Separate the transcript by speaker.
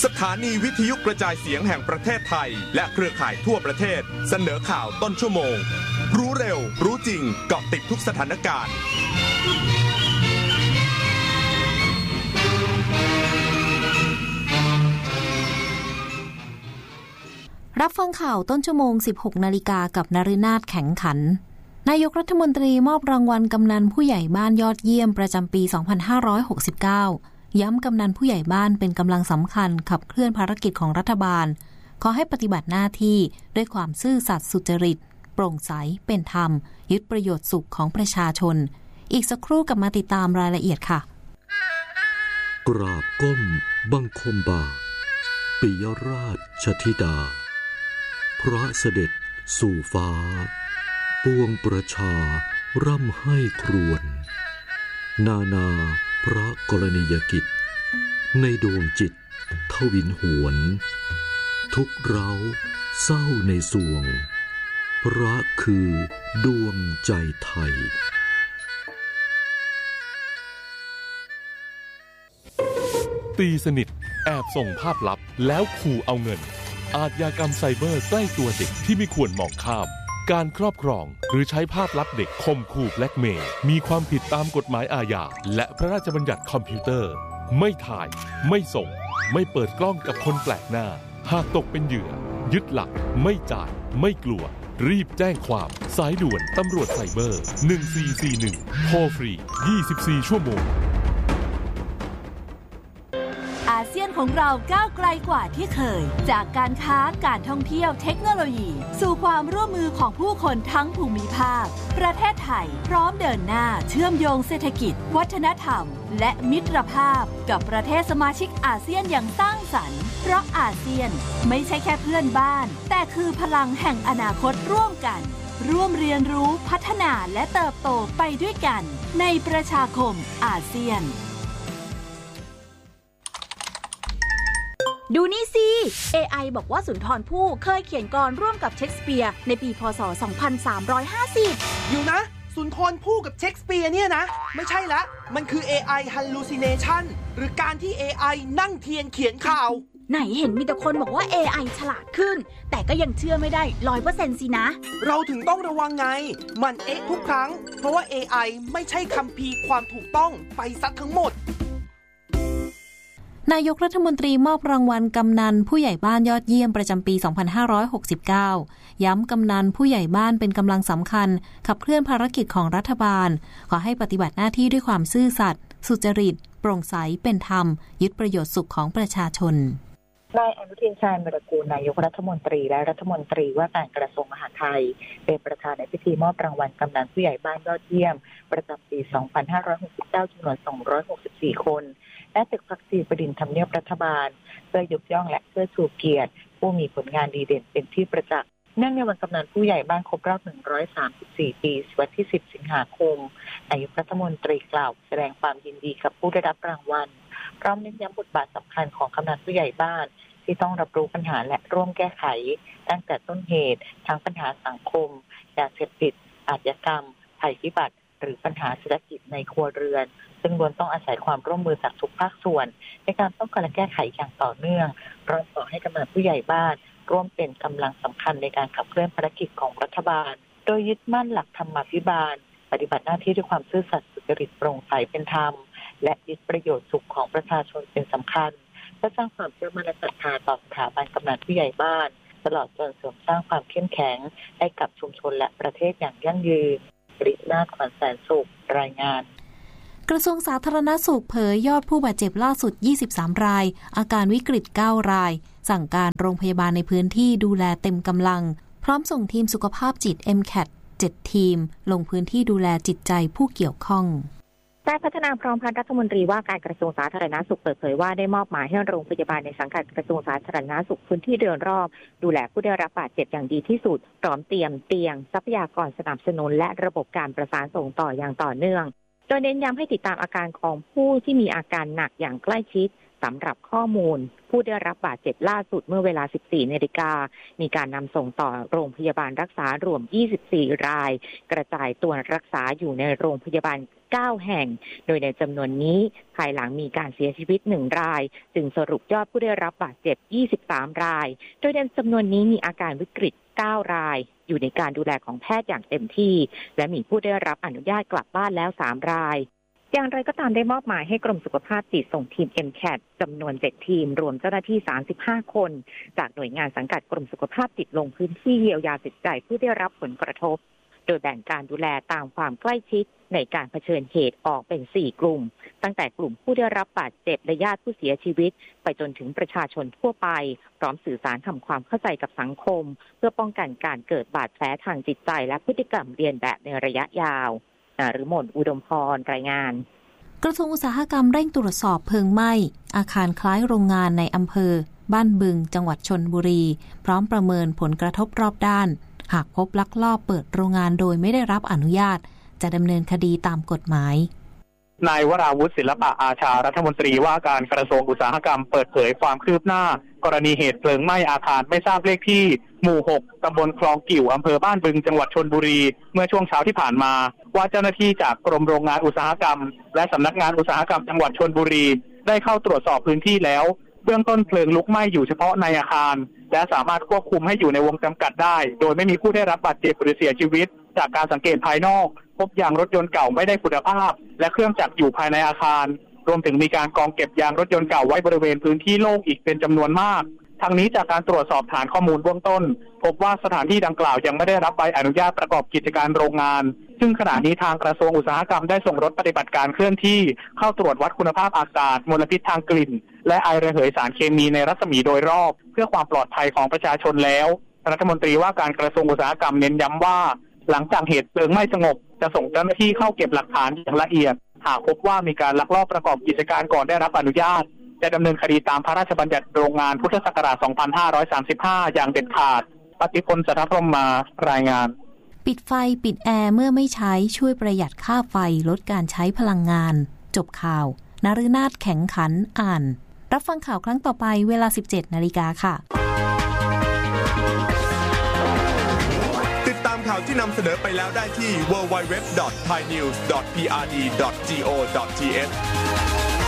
Speaker 1: สถานีวิทยุกระจายเสียงแห่งประเทศไทยและเครือข่ายทั่วประเทศเสนอข่าวต้นชั่วโมงรู้เร็วรู้จริงเกาะติดทุกสถานการณ์
Speaker 2: รับฟังข่าวต้นชั่วโมง 16 นาฬิกากับนฤนาถแข็งขันนายกรัฐมนตรีมอบรางวัลกำนันผู้ใหญ่บ้านยอดเยี่ยมประจำปี 2569 ย้ำกำนันผู้ใหญ่บ้านเป็นกำลังสำคัญขับเคลื่อนภารกิจของรัฐบาลขอให้ปฏิบัติหน้าที่ด้วยความซื่อสัตย์สุจริตโปร่งใสเป็นธรรมยึดประโยชน์สุขของประชาชนอีกสักครู่กลับมาติดตามรายละเอียดค่ะ
Speaker 3: กราบก้มบังคมบาทปิยราชธิดาพระเสด็จสู่ฟ้าปวงประชาร่ำให้ครวญนานาพระกรณียกิจในดวงจิตทวินหวนทุกเราเศร้าในสวงพระคือดวงใจไทย
Speaker 4: ตีสนิทแอบส่งภาพลับแล้วขู่เอาเงินอาชญากรรมไซเบอร์ใกล้ตัวเด็กที่ไม่ควรมองข้ามการครอบครองหรือใช้ภาพลับเด็กข่มขู่แบล็กเมย์มีความผิดตามกฎหมายอาญาและพระราชบัญญัติคอมพิวเตอร์ไม่ถ่ายไม่ส่งไม่เปิดกล้องกับคนแปลกหน้าหากตกเป็นเหยื่อยึดหลักไม่จ่ายไม่กลัวรีบแจ้งความสายด่วนตำรวจไซเบอร์1441โทรฟรี24ชั่วโมง
Speaker 5: อาเซียนของเราก้าวไกลกว่าที่เคยจากการค้าการท่องเที่ยวเทคโนโลยีสู่ความร่วมมือของผู้คนทั้งภูมิภาคประเทศไทยพร้อมเดินหน้าเชื่อมโยงเศรษฐกิจวัฒนธรรมและมิตรภาพกับประเทศสมาชิกอาเซียนอย่างสร้างสรรค์เพราะอาเซียนไม่ใช่แค่เพื่อนบ้านแต่คือพลังแห่งอนาคตร่วมกันร่วมเรียนรู้พัฒนาและเติบโตไปด้วยกันในประชาคมอาเซียน
Speaker 6: ดูนี่สิ AI บอกว่าสุนทรภู่เคยเขียนกลอนร่วมกับเชคสเปียร์ในปีพ.ศ. 2350
Speaker 7: อยู่นะสุนทรภู่กับเชคสเปียร์เนี่ยนะไม่ใช่ละมันคือ AI hallucination หรือการที่ AI นั่งเทียนเขียนข่าว
Speaker 6: ไหนเห็นมีแต่คนบอกว่า AI ฉลาดขึ้นแต่ก็ยังเชื่อไม่ได้ 100% สินะ
Speaker 7: เราถึงต้องระวังไงมันทุกครั้งเพราะว่า AI ไม่ใช่คัมภีร์ความถูกต้องไปซะทั้งหมด
Speaker 2: นายกรัฐมนตรีมอบรางวัลกำนันผู้ใหญ่บ้านยอดเยี่ยมประจำปี 2569 ย้ำกำนันผู้ใหญ่บ้านเป็นกำลังสำคัญขับเคลื่อนภารกิจของรัฐบาลขอให้ปฏิบัติหน้าที่ด้วยความซื่อสัตย์สุจริตโปร่งใสเป็นธรรมยึดประโยชน์สุขของประชาชน
Speaker 8: นายอนุทินชาญวิรากูลนายกรัฐมนตรีและรัฐมนตรีว่าการกระทรวงมหาดไทยเป็นประธานในพิธีมอบรางวัลกำนันผู้ใหญ่บ้านยอดเยี่ยมประจำปี 2569 จำนวน 264 คนและตึกพักศรีบดินทร์ทำเนียบรัฐบาลเพื่อยกย่องและเพื่อชูเกียรติผู้มีผลงานดีเด่นเป็นที่ประจักษ์เนื่องในวันกำนันผู้ใหญ่บ้านครบรอบ134 ปีวันที่ 10 สิงหาคมนายกรัฐมนตรีกล่าวแสดงความยินดีกับผู้ได้รับรางวัลพร้อมเน้นย้ำบทบาทสำคัญของกำนันผู้ใหญ่บ้านที่ต้องรับรู้ปัญหาและร่วมแก้ไขตั้งแต่ต้นเหตุทั้งปัญหาสังคมยาเสพติดอาชญากรรมภัยพิบัติหรือปัญหาเศรษฐกิจในครัวเรือนซึ่งล้วนต้องอาศัยความร่วมมือจากทุกภาคส่วนในการป้องกันและแก้ไขอย่างต่อเนื่องพร้อมขอให้กำนันผู้ใหญ่บ้านร่วมเป็นกำลังสำคัญในการขับเคลื่อนภารกิจของรัฐบาลโดยยึดมั่นหลักธรรมาภิบาลปฏิบัติหน้าที่ด้วยความซื่อสัตย์สุจริตโปร่งใสเป็นธรรมและยึดประโยชน์สุขของประชาชนเป็นสำคัญเพื่อสร้างความเชื่อมั่นและศรัทธาต่อสถาบันกำนันผู้ใหญ่บ้านตลอดจนเสริมสร้างความเข้มแข็งให้กับชุมชนและประเทศอย่างยั่งยืนฤทธิ์นาถ ขวัญแสนสุขรายงาน
Speaker 2: กระทรวงสาธารณสุขเผยยอดผู้บาดเจ็บล่าสุด23รายอาการวิกฤต9รายสั่งการโรงพยาบาลในพื้นที่ดูแลเต็มกำลังพร้อมส่งทีมสุขภาพจิต MCAT 7 ทีมลงพื้นที่ดูแลจิตใจผู้เกี่ยวข้อง
Speaker 8: นายพัฒนาพร้อมพัฒน์รัฐมนตรีว่าการกระทรวงสาธารณสุขเปิดเผยว่าได้มอบหมายให้โรงพยาบาลในสังกัดกระทรวงสาธารณสุขพื้นที่โดยรอบดูแลผู้ได้รับบาดเจ็บอย่างดีที่สุดพร้อมเตรียมเตียงทรัพยากรสนับสนุนและระบบการประสานส่งต่ออย่างต่อเนื่องโดยเน้นย้ำให้ติดตามอาการของผู้ที่มีอาการหนักอย่างใกล้ชิดสำหรับข้อมูลผู้ได้รับบาดเจ็บล่าสุดเมื่อเวลา 14 นาฬิกามีการนำส่งต่อโรงพยาบาลรักษารวม 24 รายกระจายตัวรักษาอยู่ในโรงพยาบาล 9 แห่งโดยในจำนวนนี้ภายหลังมีการเสียชีวิต 1 รายจึงสรุปยอดผู้ได้รับบาดเจ็บ 23 รายโดยในจำนวนนี้มีอาการวิกฤต 9 รายอยู่ในการดูแลของแพทย์อย่างเต็มที่และมีผู้ได้รับอนุญาตกลับบ้านแล้ว 3 รายอย่างไรก็ตามได้มอบหมายให้กรมสุขภาพจิตส่งทีม MCAT จำนวน 7 ทีมรวมเจ้าหน้าที่ 35 คนจากหน่วยงานสังกัดกรมสุขภาพจิตลงพื้นที่เยียวยาจิตใจผู้ได้รับผลกระทบโดยแบ่งการดูแลตามความใกล้ชิดในการเผชิญเหตุออกเป็น 4 กลุ่มตั้งแต่กลุ่มผู้ได้รับบาดเจ็บและญาติผู้เสียชีวิตไปจนถึงประชาชนทั่วไปพร้อมสื่อสารทำความเข้าใจกับสังคมเพื่อป้องกันการเกิดบาดแผลทางจิตใจและพฤติกรรมเลียนแบบในระยะยาวนฤมล อุดมพรรายงาน
Speaker 2: กระทรวงอุตสาหกรรมเร่งตรวจสอบเพลิงไหม้อาคารคล้ายโรงงานในอำเภอบ้านบึงจังหวัดชลบุรีพร้อมประเมินผลกระทบรอบด้านหากพบลักลอบเปิดโรงงานโดยไม่ได้รับอนุญาตจะดำเนินคดีตามกฎหมาย
Speaker 9: นายวราวุฒิศิลปะอาชารัฐมนตรีว่าการกระทรวงอุตสาหกรรมเปิดเผยความคืบหน้ากรณีเหตุเพลิงไหม้อาคารไม่ทราบเลขที่หมู่ 6 ตำบลคลองกิ่วอำเภอบ้านบึงจังหวัดชลบุรีเมื่อช่วงเช้าที่ผ่านมาว่าเจ้าหน้าที่จากกรมโรงงานอุตสาหกรรมและสำนักงานอุตสาหกรรมจังหวัดชลบุรีได้เข้าตรวจสอบพื้นที่แล้วเบื้องต้นเพลิงลุกไหม้อยู่เฉพาะในอาคารและสามารถควบคุมให้อยู่ในวงจำกัดได้โดยไม่มีผู้ได้รับบาดเจ็บหรือเสียชีวิตจากการสังเกตภายนอกพบยางรถยนต์เก่าไม่ได้คุณภาพและเครื่องจักรอยู่ภายในอาคารรวมถึงมีการกองเก็บยางรถยนต์เก่าไว้บริเวณพื้นที่โล่งอีกเป็นจำนวนมากทางนี้จากการตรวจสอบฐานข้อมูลเบื้องต้นพบว่าสถานที่ดังกล่าวยังไม่ได้รับใบอนุญาตประกอบกิจการโรงงานซึ่งขณะนี้ทางกระทรวงอุตสาหกรรมได้ส่งรถปฏิบัติการเคลื่อนที่เข้าตรวจวัดคุณภาพอากาศมลพิษทางกลิ่นและไอระเหยสารเคมีในรัศมีโดยรอบเพื่อความปลอดภัยของประชาชนแล้วรัฐมนตรีว่าการกระทรวงอุตสาหกรรมเน้นย้ำว่าหลังจากเหตุเพลิงไหม้สงบจะส่งเจ้าหน้าที่เข้าเก็บหลักฐานอย่างละเอียดหากพบว่ามีการลักลอบประกอบกิจการก่อนได้รับอนุญาตจะดำเนินคดีตามพระราชบัญญัติโรงงานพุทธศักราช 2535 อย่างเด็ดขาดปฏิพล สัทธพรหมารายงาน
Speaker 2: ปิดไฟปิดแอร์เมื่อไม่ใช้ช่วยประหยัดค่าไฟลดการใช้พลังงานจบข่าวนฤนาถแข็งขันอ่านรับฟังข่าวครั้งต่อไปเวลา 17:00 น.ค่ะ
Speaker 1: ติดตามข่าวที่นำเสนอไปแล้วได้ที่ www.thainews.prd.go.th